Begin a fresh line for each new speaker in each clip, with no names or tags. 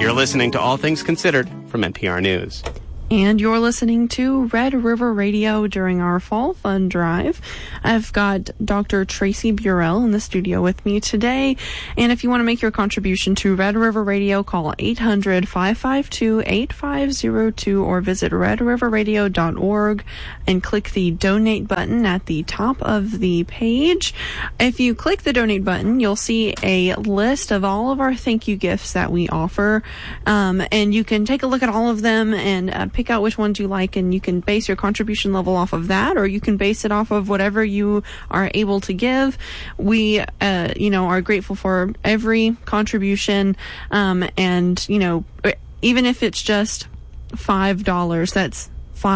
You're listening to All Things Considered from NPR News.
And you're listening to Red River Radio during our Fall Fun Drive. I've got Dr. Tracy Burrell in the studio with me today. And if you want to make your contribution to Red River Radio, call 800-552-8502 or visit redriverradio.org and click the donate button at the top of the page. If you click the donate button, you'll see a list of all of our thank you gifts that we offer. And you can take a look at all of them and pick out which ones you like, and you can base your contribution level off of that, or you can base it off of whatever you are able to give. We, are grateful for every contribution, and, even if it's just $5, that's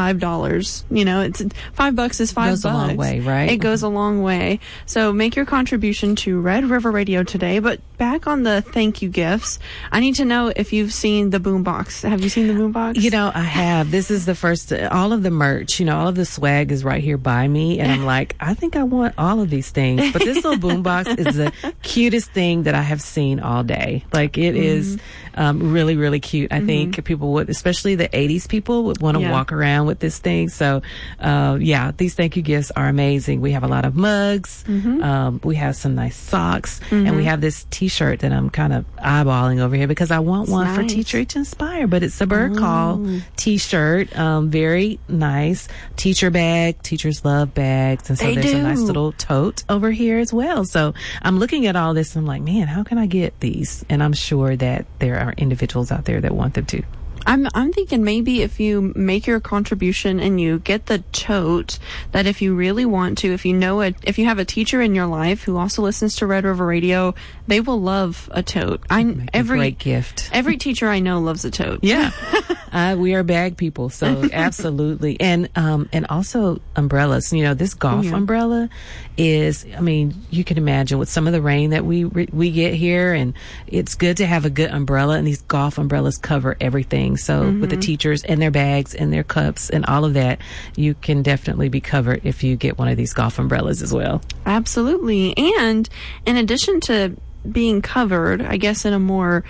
$5. It's $5 is $5.
Goes a long way, right?
It goes a long way. So make your contribution to Red River Radio today. But back on the thank you gifts, I need to know if you've seen the boombox. Have you seen the boombox?
I have. This is the first. All of the merch, all of the swag is right here by me, and I'm like, I think I want all of these things. But this little boombox is the cutest thing that I have seen all day. Like it is really, really cute. I think people would, especially the 80s people, would want to walk around with this thing. So, these thank you gifts are amazing. We have a lot of mugs. We have some nice socks, and we have this T-shirt that I'm kind of eyeballing over here because I want one for Teacher to Inspire. But it's a Bird Call T-shirt, very nice. Teacher bag, teachers love bags, and so there's a nice little tote over here as well. So I'm looking at all this, and I'm like, man, how can I get these? And I'm sure that there are individuals out there that want them too.
I'm thinking maybe if you make your contribution and you get the tote, that if you really want to, if you have a teacher in your life who also listens to Red River Radio, they will love a tote.
Every great gift.
Every teacher I know loves a tote.
Yeah. We are bag people, so absolutely. And also umbrellas. This golf umbrella is, you can imagine with some of the rain that we get here, and it's good to have a good umbrella, and these golf umbrellas cover everything. So with the teachers and their bags and their cups and all of that, you can definitely be covered if you get one of these golf umbrellas as well.
Absolutely. And in addition to being covered, I guess in a more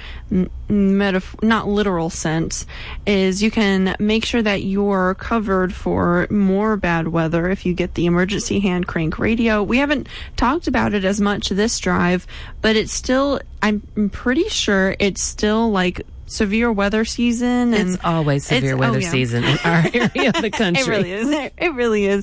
not literal sense, is you can make sure that you're covered for more bad weather if you get the emergency hand crank radio. We haven't talked about it as much this drive, but it's still, I'm pretty sure it's still like severe weather season. And
it's always severe weather season in our area of the country.
It really is. It really is.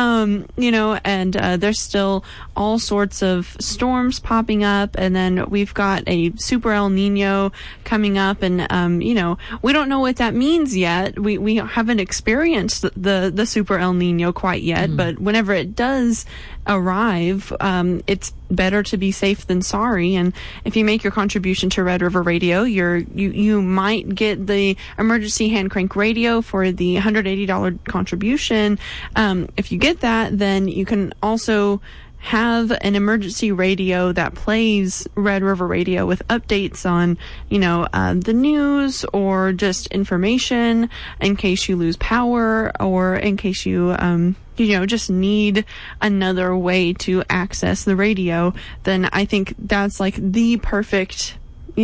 And there's still all sorts of storms popping up, and then we've got a super El Nino coming up, and we don't know what that means yet. We haven't experienced the super El Nino quite yet, but whenever it does arrive, it's better to be safe than sorry. And if you make your contribution to Red River Radio, you might get the emergency hand crank radio for the $180 contribution. If you get that, then you can also have an emergency radio that plays Red River Radio with updates on, the news or just information in case you lose power or in case you, just need another way to access the radio. Then I think that's like the perfect,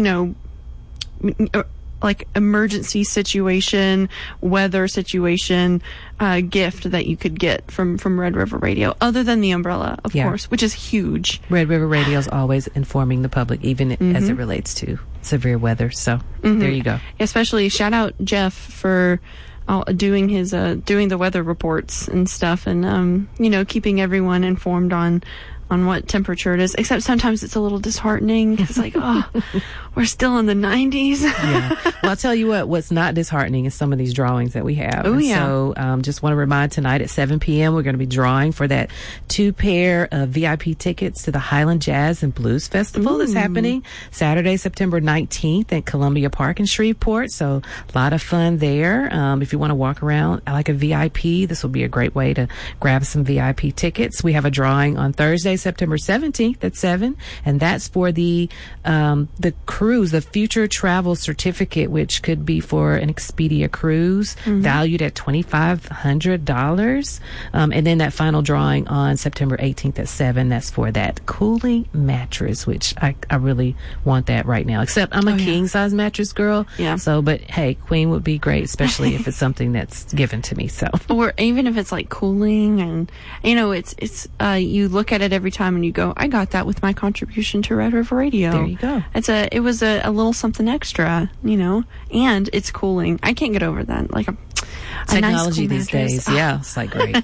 like emergency situation, weather situation, gift that you could get from Red River Radio, other than the umbrella, of course, which is huge.
Red River Radio is always informing the public, even as it relates to severe weather. So there you go.
Especially shout out Jeff for doing the weather reports and stuff, and keeping everyone informed on what temperature it is, except sometimes it's a little disheartening. It's like, we're still in the 90s.
Yeah. Well, I'll tell you what's not disheartening is some of these drawings that we have.
Oh, yeah.
So just want to remind tonight at 7 p.m. we're going to be drawing for that 2 pair of VIP tickets to the Highland Jazz and Blues Festival that's happening Saturday, September 19th at Columbia Park in Shreveport. So a lot of fun there. If you want to walk around like a VIP, this will be a great way to grab some VIP tickets. We have a drawing on Thursday, September 17th at 7, and that's for the cruise, the future travel certificate, which could be for an Expedia cruise, valued at $2,500. And then that final drawing on September 18th at 7, that's for that cooling mattress, which I really want that right now. Except I'm a king size mattress girl.
Yeah.
So, but hey, queen would be great, especially if it's something that's given to me. So,
or even if it's like cooling, and it's you look at it every time and you go, I got that with my contribution to Red River Radio.
There you go.
It was a little something extra, and it's cooling. I can't get over that. Like
technology
nice cool
these days. Yeah, it's like great.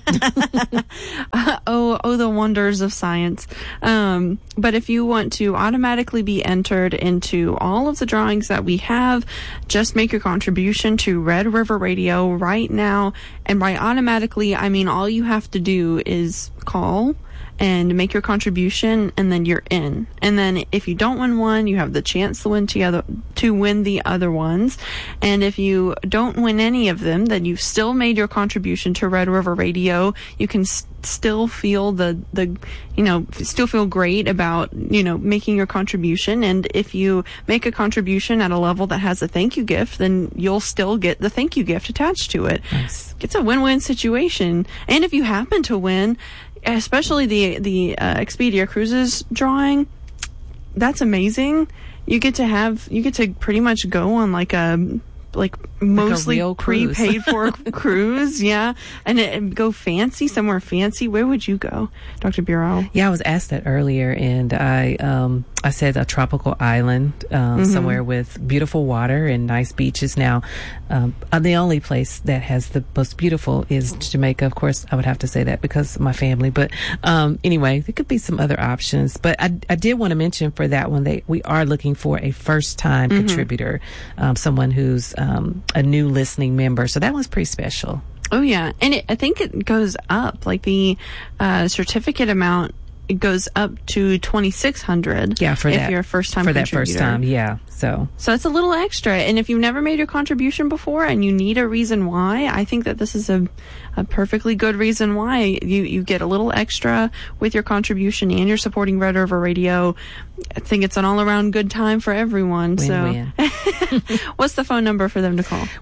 Oh, the wonders of science. But if you want to automatically be entered into all of the drawings that we have, just make your contribution to Red River Radio right now. And by automatically, I mean all you have to do is call and make your contribution, and then you're in. And then if you don't win one, you have the chance to win the other ones. And if you don't win any of them, then you've still made your contribution to Red River Radio. You can still feel still feel great about, making your contribution. And if you make a contribution at a level that has a thank you gift, then you'll still get the thank you gift attached to it.
Nice.
It's a win-win situation. And if you happen to win, especially the Expedia Cruises drawing, that's amazing. You get to pretty much go on like mostly
real cruise.
prepaid for cruise, yeah, and go fancy, somewhere fancy. Where would you go, Dr. Bureau?
Yeah, I was asked that earlier, and I said a tropical island somewhere with beautiful water and nice beaches. Now, the only place that has the most beautiful is Jamaica. Of course, I would have to say that because of my family. But anyway, there could be some other options. But I did want to mention for that one, we are looking for a first-time contributor, someone who's a new listening member. So that was pretty special.
Oh, yeah. And I think it goes up, like the certificate amount, it goes up to $2,600.
Yeah, for
if
that,
you're a first-time
for
contributor.
that first time, yeah. So
it's a little extra. And if you've never made your contribution before and you need a reason why, I think that this is a perfectly good reason why. You get a little extra with your contribution, and you're supporting Red River Radio. I think it's an all-around good time for everyone.
Win-win.
So what's the phone number for them to call?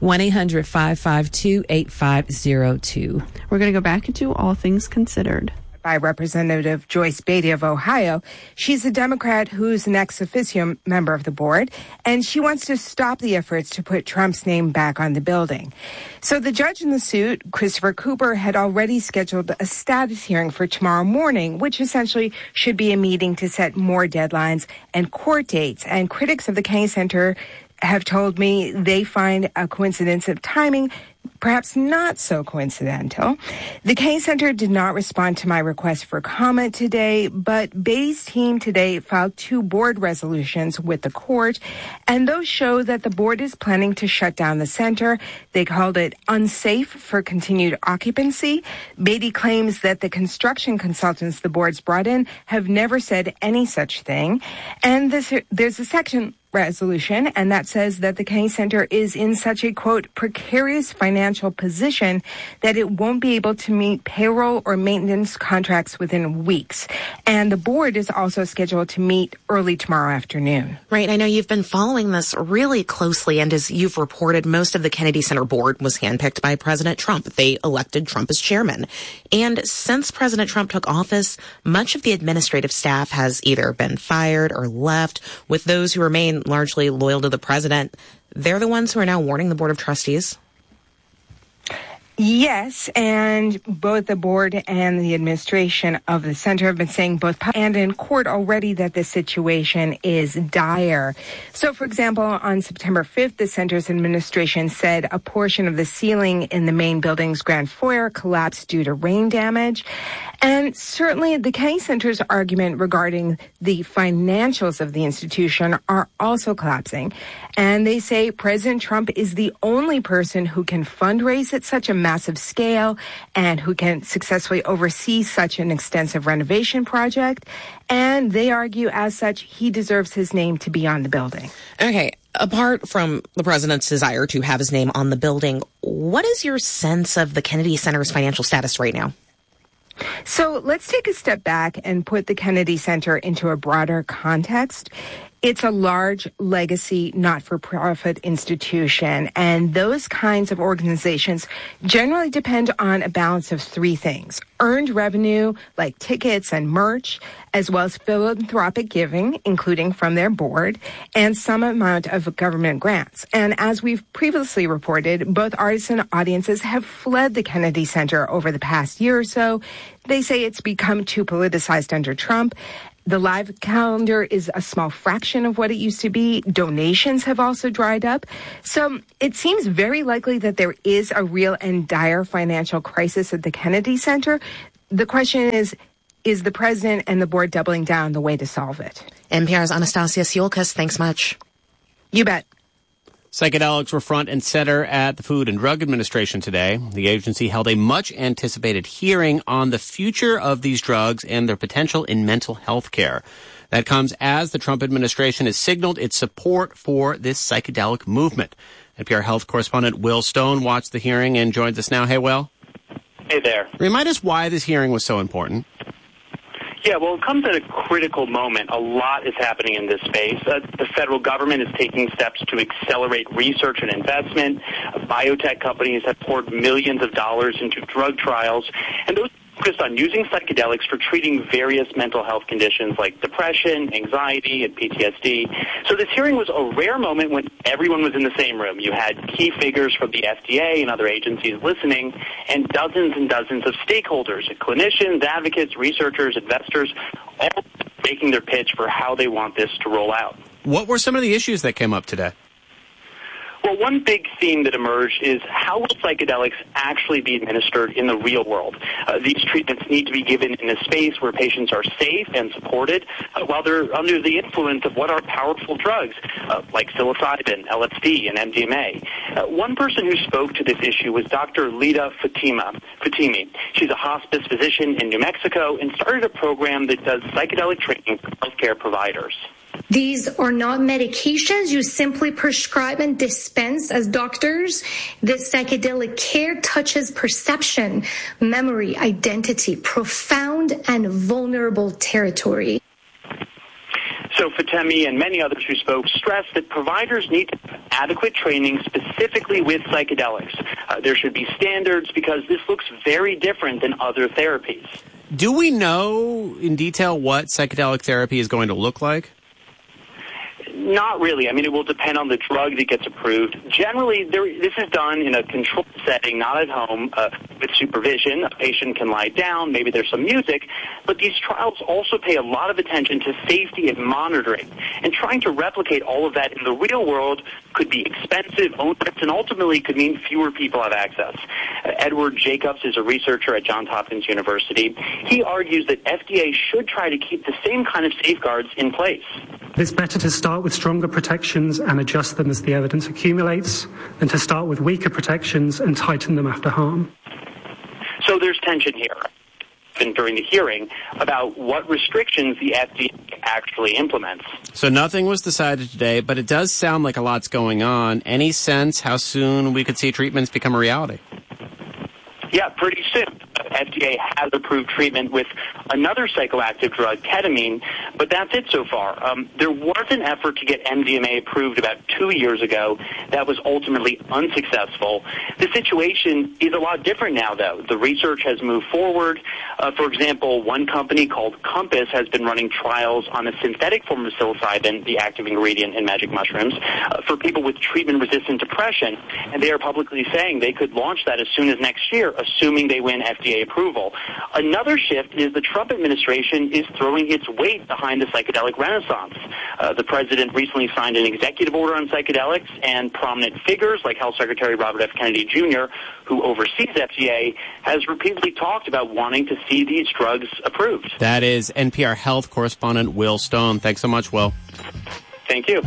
1-800-552-8502.
We're going to go back into All Things Considered.
By Representative Joyce Beatty of Ohio. She's a Democrat who's an ex officio member of the board, and she wants to stop the efforts to put Trump's name back on the building. So the judge in the suit, Christopher Cooper, had already scheduled a status hearing for tomorrow morning, which essentially should be a meeting to set more deadlines and court dates. And critics of the Kennedy Center have told me they find a coincidence of timing perhaps not so coincidental. The Kennedy Center did not respond to my request for comment today, but Beatty's team today filed 2 board resolutions with the court, and those show that the board is planning to shut down the center. They called it unsafe for continued occupancy. Beatty claims that the construction consultants the board's brought in have never said any such thing. And there's a section resolution, and that says that the Kennedy Center is in such a, quote, precarious financial position that it won't be able to meet payroll or maintenance contracts within weeks. And the board is also scheduled to meet early tomorrow afternoon.
Right. I know you've been following this really closely, and as you've reported, most of the Kennedy Center board was handpicked by President Trump. They elected Trump as chairman. And since President Trump took office, much of the administrative staff has either been fired or left, with those who remain largely loyal to the president. They're the ones who are now warning the Board of Trustees.
Yes, and both the board and the administration of the center have been saying both and in court already that the situation is dire. So, for example, on September 5th, the center's administration said a portion of the ceiling in the main building's grand foyer collapsed due to rain damage. And certainly the Kennedy Center's argument regarding the financials of the institution are also collapsing. And they say President Trump is the only person who can fundraise at such a massive scale and who can successfully oversee such an extensive renovation project. And they argue as such, he deserves his name to be on the building.
Okay. Apart from the president's desire to have his name on the building, what is your sense of the Kennedy Center's financial status right now?
So let's take a step back and put the Kennedy Center into a broader context. It's a large legacy, not-for-profit institution, and those kinds of organizations generally depend on a balance of three things: earned revenue, like tickets and merch, as well as philanthropic giving, including from their board, and some amount of government grants. And as we've previously reported, both artists and audiences have fled the Kennedy Center over the past year or so. They say it's become too politicized under Trump. The live calendar is a small fraction of what it used to be. Donations have also dried up. So it seems very likely that there is a real and dire financial crisis at the Kennedy Center. The question is the president and the board doubling down the way to solve it?
NPR's Anastasia Siolkas, thanks much.
You bet.
Psychedelics were front and center at the Food and Drug Administration today. The agency held a much-anticipated hearing on the future of these drugs and their potential in mental health care. That comes as the Trump administration has signaled its support for this psychedelic movement. NPR health correspondent Will Stone watched the hearing and joins us now. Hey, Will.
Hey there.
Remind us why this hearing was so important.
Yeah, well, it comes at a critical moment. A lot is happening in this space. The federal government is taking steps to accelerate research and investment. Biotech companies have poured millions of dollars into drug trials, and those focused on using psychedelics for treating various mental health conditions like depression, anxiety, and PTSD. So this hearing was a rare moment when everyone was in the same room. You had key figures from the FDA and other agencies listening, and dozens of stakeholders, clinicians, advocates, researchers, investors, all making their pitch for how they want this to roll out.
What were some of the issues that came up today?
Well, one big theme that emerged is how will psychedelics actually be administered in the real world? These treatments need to be given in a space where patients are safe and supported while they're under the influence of what are powerful drugs like psilocybin, LSD, and MDMA. One person who spoke to this issue was Dr. Lida Fatimi. She's a hospice physician in New Mexico and started a program that does psychedelic training for healthcare providers.
These are not medications you simply prescribe and dispense as doctors. This psychedelic care touches perception, memory, identity, profound and vulnerable territory.
So Fatemi and many others who spoke stressed that providers need adequate training specifically with psychedelics. There should be standards because this looks very different than other therapies.
Do we know in detail what psychedelic therapy is going to look like?
Not really. I mean, it will depend on the drug that gets approved. Generally, this is done in a controlled setting, not at home, with supervision. A patient can lie down, maybe there's some music, but these trials also pay a lot of attention to safety and monitoring. And trying to replicate all of that in the real world could be expensive, onerous, and ultimately could mean fewer people have access. Edward Jacobs is a researcher at Johns Hopkins University. He argues that FDA should try to keep the same kind of safeguards in place.
It's better to start with stronger protections and adjust them as the evidence accumulates than to start with weaker protections and tighten them after harm.
So there's tension here during the hearing about what restrictions the FDA actually implements.
So nothing was decided today, but it does sound like a lot's going on. Any sense how soon we could see treatments become a reality?
Yeah, pretty soon. FDA has approved treatment with another psychoactive drug, ketamine, but that's it so far. There was an effort to get MDMA approved about 2 years ago that was ultimately unsuccessful. The situation is a lot different now, though. The research has moved forward. For example, one company called Compass has been running trials on a synthetic form of psilocybin, the active ingredient in magic mushrooms, for people with treatment-resistant depression, and they are publicly saying they could launch that as soon as next year, assuming they win FDA approval. Another shift is the Trump administration is throwing its weight behind the psychedelic renaissance. The president recently signed an executive order on psychedelics, and prominent figures like Health Secretary Robert F. Kennedy Jr., who oversees FDA, has repeatedly talked about wanting to see these drugs approved.
That is NPR health correspondent Will Stone. Thanks so much, Will.
Thank you.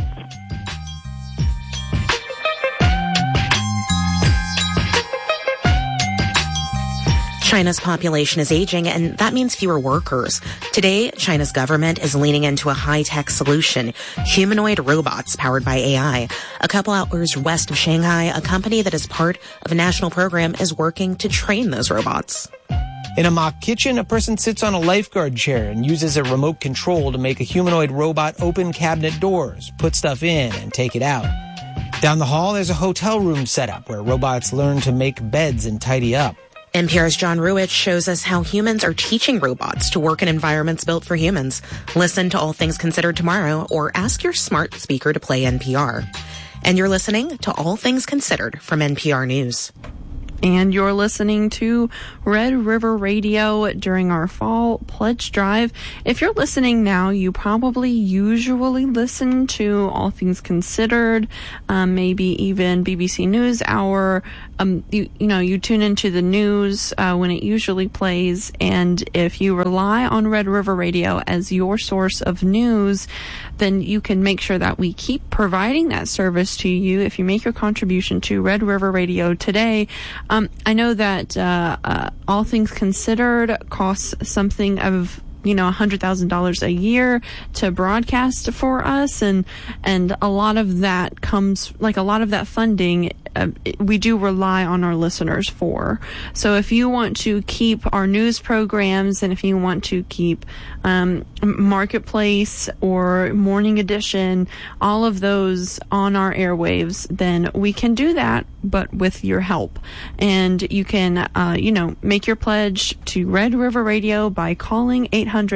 China's population is aging, and that means fewer workers. Today, China's government is leaning into a high-tech solution, humanoid robots powered by AI. A couple hours west of Shanghai, a company that is part of a national program is working to train those robots.
In a mock kitchen, a person sits on a lifeguard chair and uses a remote control to make a humanoid robot open cabinet doors, put stuff in, and take it out. Down the hall, there's a hotel room setup where robots learn to make beds and tidy up.
NPR's John Ruwitch shows us how humans are teaching robots to work in environments built for humans. Listen to All Things Considered tomorrow or ask your smart speaker to play NPR. And you're listening to All Things Considered from NPR News.
And you're listening to Red River Radio during our fall pledge drive. If you're listening now, you probably usually listen to All Things Considered, maybe even BBC News Hour. You tune into the news when it usually plays. And if you rely on Red River Radio as your source of news, then you can make sure that we keep providing that service to you if you make your contribution to Red River Radio today. I know that All Things Considered costs something of $100,000 a year to broadcast for us, and a lot of that comes, like a lot of that funding, we do rely on our listeners for. So if you want to keep our news programs, and if you want to keep Marketplace or Morning Edition, all of those on our airwaves, then we can do that, but with your help. And you can, make your pledge to Red River Radio by calling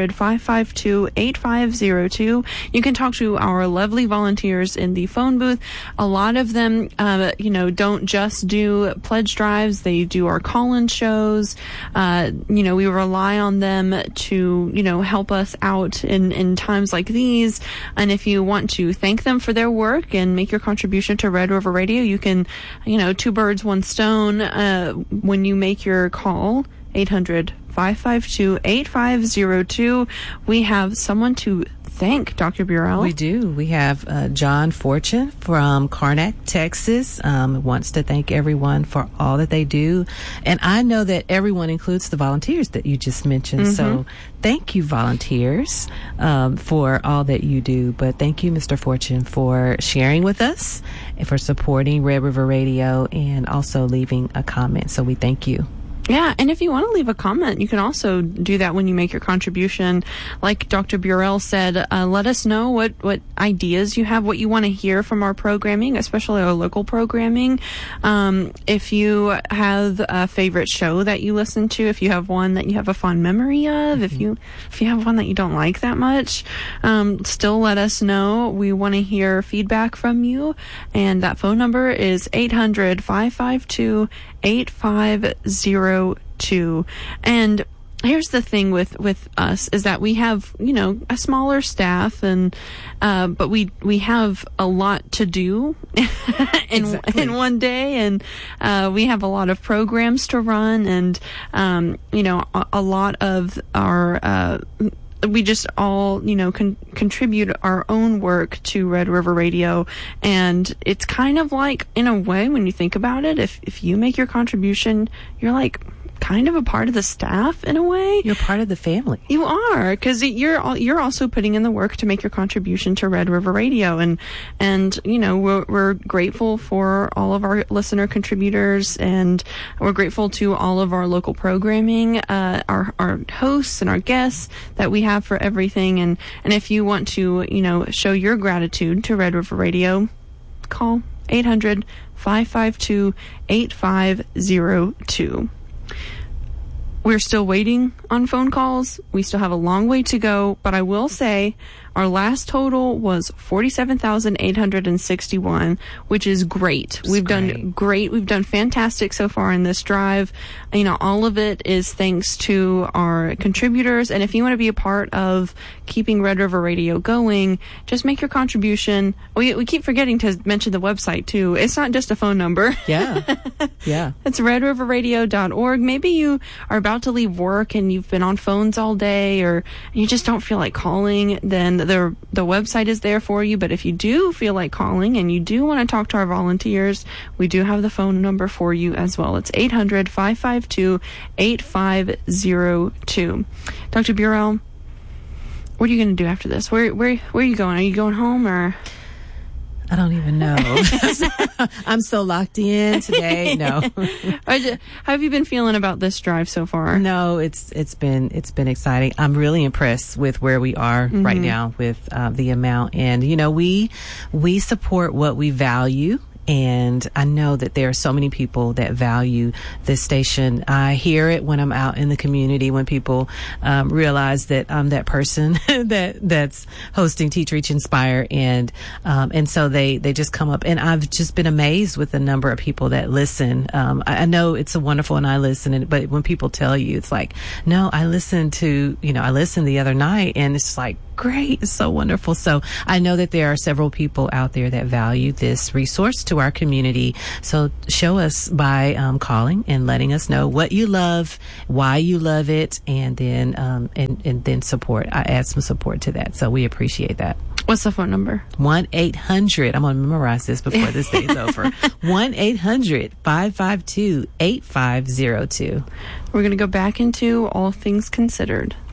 800-552-8502. You can talk to our lovely volunteers in the phone booth. A lot of them, don't just do pledge drives. They do our call-in shows. We rely on them to, help us out in times like these. And if you want to thank them for their work and make your contribution to Red River Radio, you can, two birds, one stone, when you make your call, 800-552-8502. We have someone to thank, Dr. Burrell.
We do. We have John Fortune from Karnak, Texas. Wants to thank everyone for all that they do. And I know that everyone includes the volunteers that you just mentioned. Mm-hmm. So thank you, volunteers, for all that you do. But thank you, Mr. Fortune, for sharing with us and for supporting Red River Radio and also leaving a comment. So we thank you.
Yeah, and if you want to leave a comment, you can also do that when you make your contribution. Like Dr. Burrell said, let us know what ideas you have, what you want to hear from our programming, especially our local programming. If you have a favorite show that you listen to, if you have one that you have a fond memory of, if you have one that you don't like that much, still let us know. We want to hear feedback from you, and that phone number is 800-552-8502. And here's the thing with us is that we have, a smaller staff, and but we have a lot to do in one day, and we have a lot of programs to run, and a lot of our we just all, contribute our own work to Red River Radio. And it's kind of like, in a way, when you think about it, if you make your contribution, you're like kind of a part of the staff in a way.
You're part of the family.
You are, because you're also putting in the work to make your contribution to Red River Radio, and we're grateful for all of our listener contributors, and we're grateful to all of our local programming, our hosts and our guests that we have for everything. And if you want to show your gratitude to Red River Radio, call 800-552-8502. We're still waiting on phone calls. We still have a long way to go, but I will say our last total was 47,861, which is great. We've done great. We've done fantastic so far in this drive. All of it is thanks to our contributors. And if you want to be a part of keeping Red River Radio going, just make your contribution. We keep forgetting to mention the website too. It's not just a phone number.
Yeah. Yeah.
It's redriverradio.org. Maybe you are about to leave work and you've been on phones all day, or you just don't feel like calling, then the website is there for you. But if you do feel like calling and you do want to talk to our volunteers, we do have the phone number for you as well. It's 800-552-8502. Dr. Burrell, what are you going to do after this? Where are you going? Are you going home, or?
I don't even know. I'm so locked in today. No.
How have you been feeling about this drive so far?
No, it's been exciting. I'm really impressed with where we are right now with the amount. And, we support what we value. And I know that there are so many people that value this station. I hear it when I'm out in the community, when people realize that I'm that person that's hosting Teach, Reach, Inspire, and so they just come up. And I've just been amazed with the number of people that listen. I know it's a wonderful, and I listen, but when people tell you, it's like, no, I listened the other night, and it's like, great. It's so wonderful. So I know that there are several people out there that value this resource to our community. So show us by calling and letting us know what you love, why you love it, and then and then support. I add some support to that. So we appreciate that.
What's the phone number?
1-800. I'm going to memorize this before this day's over. 1-800-552-8502.
We're going to go back into All Things Considered.